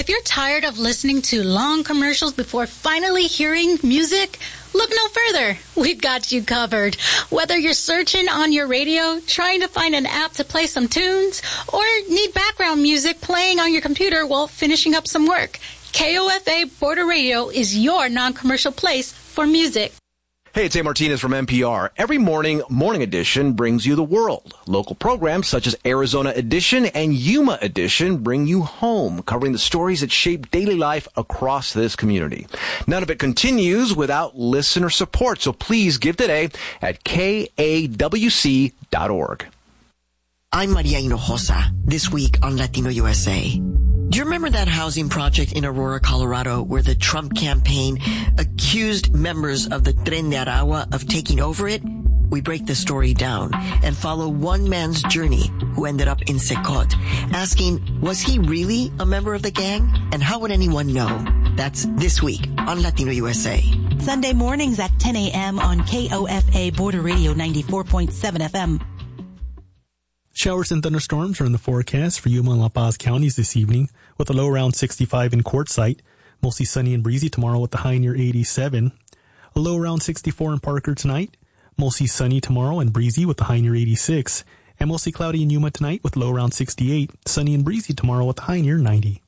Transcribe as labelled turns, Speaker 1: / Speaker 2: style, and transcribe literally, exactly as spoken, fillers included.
Speaker 1: If you're tired of listening to long commercials before finally hearing music, look no further. We've got you covered. Whether you're searching on your radio, trying to find an app to play some tunes, or need background music playing on your computer while finishing up some work, K O F A Border Radio is your non-commercial place for music.
Speaker 2: Hey, it's A. Martinez from N P R. Every morning, Morning Edition brings you the world. Local programs such as Arizona Edition and Yuma Edition bring you home, covering the stories that shape daily life across this community. None of it continues without listener support, so please give today at K A W C dot org.
Speaker 3: I'm Maria Hinojosa, this week on Latino U S A. Do you remember that housing project in Aurora, Colorado, where the Trump campaign accused members of the Tren de Aragua of taking over it? We break the story down and follow one man's journey who ended up in Secot, asking, was he really a member of the gang? And how would anyone know? That's this week on Latino U S A.
Speaker 4: Sunday mornings at ten a.m. on K O F A Border Radio ninety-four point seven F M.
Speaker 5: Showers and thunderstorms are in the forecast for Yuma and La Paz counties this evening, with a low around sixty-five in Quartzsite. Mostly sunny and breezy tomorrow with the high near eighty-seven. A low around sixty-four in Parker tonight. Mostly sunny tomorrow and breezy with the high near eighty-six. And mostly cloudy in Yuma tonight with low around sixty-eight. Sunny and breezy tomorrow with the high near ninety.